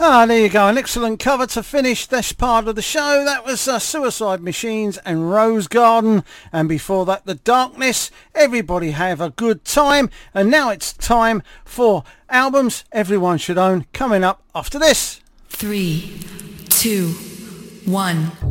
Ah, there you go. An excellent cover to finish this part of the show. That was Suicide Machines and Rose Garden. And before that, The Darkness. Everybody have a good time. And now it's time for albums everyone should own coming up after this. 3, 2, 1.